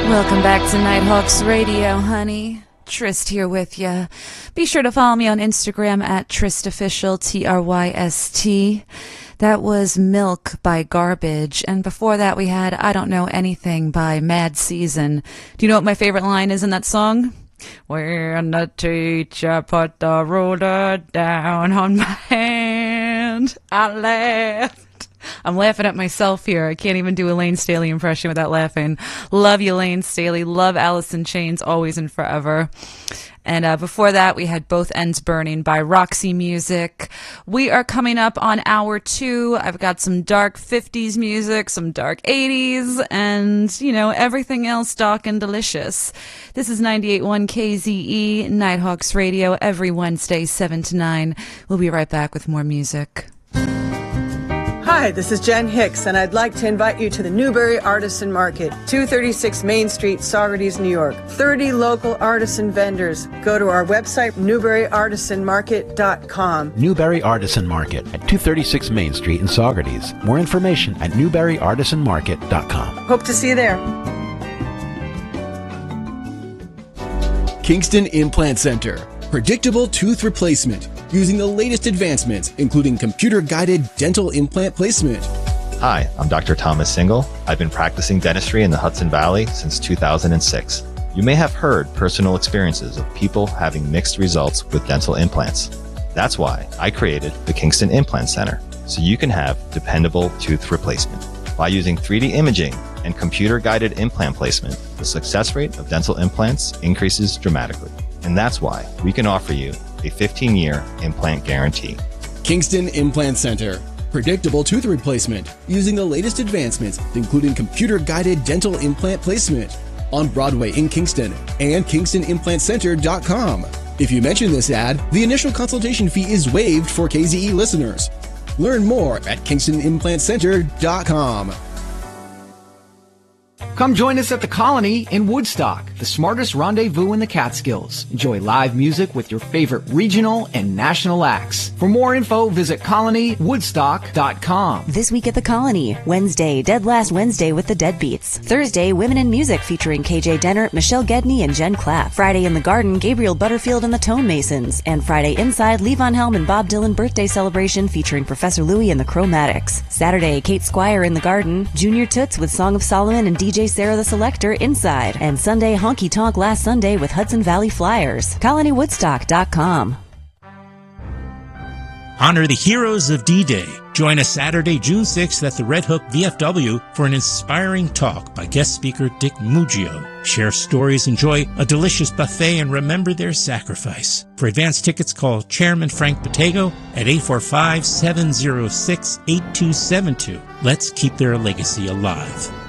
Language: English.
Welcome back to Nighthawks Radio, honey. Trist here with ya. Be sure to follow me on Instagram at TristOfficial, Tryst. That was Milk by Garbage. And before that we had I Don't Know Anything by Mad Season. Do you know what my favorite line is in that song? When the teacher put the ruler down on my hand, I laughed. I'm laughing at myself here. I can't even do a Lane Staley impression without laughing. Love you, Lane Staley. Love Alice in Chains, always and forever. And before that, we had Both Ends Burning by Roxy Music. We are coming up on hour 2. I've got some dark 50s music, some dark 80s, and, you know, everything else dark and delicious. This is 98.1 KZE, Nighthawks Radio, every Wednesday, 7 to 9. We'll be right back with more music. Hi, this is Jen Hicks, and I'd like to invite you to the Newberry Artisan Market, 236 Main Street, Saugerties, New York. 30 local artisan vendors. Go to our website, newberryartisanmarket.com. Newberry Artisan Market at 236 Main Street in Saugerties. More information at newberryartisanmarket.com. Hope to see you there. Kingston Implant Center. Predictable tooth replacement using the latest advancements, including computer-guided dental implant placement. Hi, I'm Dr. Thomas Single. I've been practicing dentistry in the Hudson Valley since 2006. You may have heard personal experiences of people having mixed results with dental implants. That's why I created the Kingston Implant Center, so you can have dependable tooth replacement. By using 3D imaging and computer-guided implant placement, the success rate of dental implants increases dramatically. And that's why we can offer you a 15-year implant guarantee. Kingston Implant Center. Predictable tooth replacement using the latest advancements, including computer-guided dental implant placement. On Broadway in Kingston and KingstonImplantCenter.com. If you mention this ad, the initial consultation fee is waived for KZE listeners. Learn more at KingstonImplantCenter.com. Come join us at the Colony in Woodstock, the smartest rendezvous in the Catskills. Enjoy live music with your favorite regional and national acts. For more info, visit colonywoodstock.com. This week at the Colony. Wednesday, Dead Last Wednesday with the Deadbeats. Thursday, Women in Music featuring KJ Dennert, Michelle Gedney, and Jen Clapp. Friday in the Garden, Gabriel Butterfield and the Tone Masons. And Friday inside, Levon Helm and Bob Dylan birthday celebration featuring Professor Louie and the Chromatics. Saturday, Kate Squire in the Garden. Junior Toots with Song of Solomon and DJ Sarah the Selector inside. And Sunday, Honky Tonk Last Sunday with Hudson Valley Flyers. ColonyWoodstock.com. Honor the heroes of D-Day. Join us Saturday, June 6th at the Red Hook VFW for an inspiring talk by guest speaker Dick Muggio. Share stories, enjoy a delicious buffet, and remember their sacrifice. For advance tickets, call Chairman Frank Bottego at 845-706-8272. Let's keep their legacy alive.